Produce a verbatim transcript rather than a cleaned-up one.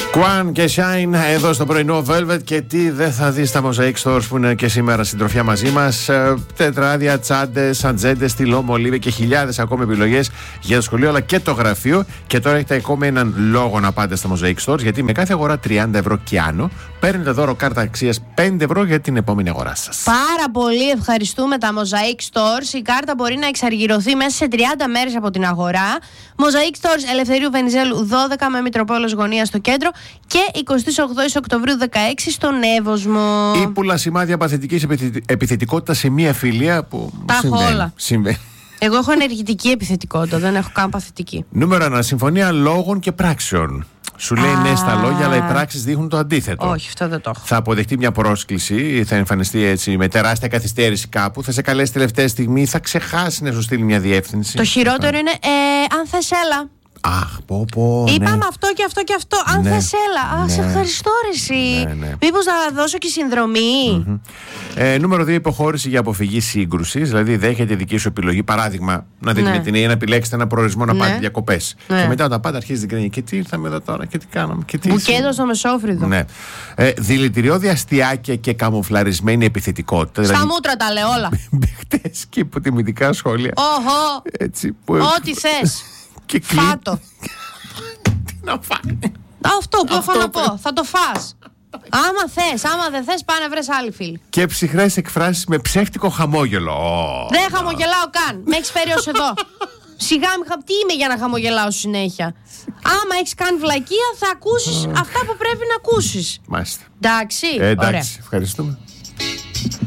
Quan και Shine εδώ στο πρωινό Velvet. Και τι δεν θα δει στα Mosaic Stores που είναι και σήμερα συντροφιά μαζί μας. Τετράδια, τσάντες, ατζέντες, στυλό, μολύβι και χιλιάδες ακόμη επιλογές για το σχολείο αλλά και το γραφείο. Και τώρα έχετε ακόμη έναν λόγο να πάτε στα Mosaic Stores, γιατί με κάθε αγορά τριάντα ευρώ και άνω παίρνετε δώρο κάρτα αξίας πέντε ευρώ για την επόμενη αγορά σας. Πάρα πολύ ευχαριστούμε τα Mosaic Stores. Η κάρτα μπορεί να εξαργυρωθεί μέσα σε τριάντα μέρες από την αγορά. Mosaic Stores Ελευθερίου Βενιζέλου δώδεκα με Μητροπόλεως Γωνία στο κέντρο και εικοστή ογδόη Οκτωβρίου δεκαέξι στον Εύωσμο. Ή πουλα σημάδια παθητικής επιθετικότητας σε μία φιλία που τα συμβαίνει. έχω όλα. Συμβαίνει. Εγώ έχω ενεργητική επιθετικότητα, δεν έχω καν παθητική. Νούμερο ένα. Συμφωνία λόγων και πράξεων. Σου λέει Α, ναι στα λόγια, αλλά οι πράξεις δείχνουν το αντίθετο. Όχι, αυτό δεν το έχω. Θα αποδεχτεί μια πρόσκληση, θα εμφανιστεί έτσι με τεράστια καθυστέρηση κάπου, θα σε καλέσει τελευταία στιγμή, θα ξεχάσει να σου στείλει μια διεύθυνση. Το χειρότερο είναι, ε, αν θες έλα. Αχ, πω πω. Είπαμε ναι. αυτό και αυτό και αυτό. Αν Ναι. θες έλα. Α, Ναι. σε ευχαριστώ ρε εσύ. Ναι, ναι. Μήπως να δώσω και συνδρομή. Mm-hmm. Ε, νούμερο δύο. Υποχώρηση για αποφυγή σύγκρουση. Δηλαδή, δέχεται δική σου επιλογή. Παράδειγμα, να δείτε Ναι. με την ή να επιλέξετε ένα προορισμό να Ναι. πάτε διακοπές. Ναι. Και μετά όταν πάτε, αρχίζει την κρίνη. Και τι ήρθαμε εδώ τώρα, και τι κάναμε. Και τι Μπουκέτο στο Μεσόφρυδο. Ναι. Ε, δηλητηριώδη αστιάκια και καμουφλαρισμένη επιθετικότητα. Στα Δηλαδή, μούτρα τα λέω όλα. μπιχτές και υποτιμητικά σχόλια. Οχο. Έτσι, που... Ό,τι θες. Και κλείνει. Φάτο. Τι να φάει. Αυτό που έχω Αυτό να που- πω. Θα το φας. Άμα θες, άμα δεν θες, πάνε βρες άλλη φίλη. Και ψυχρές εκφράσεις με ψεύτικο χαμόγελο. Ω, Δεν χαμογελάω καν. Με έχεις φέρει ως εδώ. Σιγά μη χα- τι είμαι για να χαμογελάω συνέχεια. Άμα έχεις κάνει βλακεία, θα ακούσεις αυτά που πρέπει να ακούσεις. Μάλιστα. Εντάξει. Ε, εντάξει, Ωραία. ευχαριστούμε.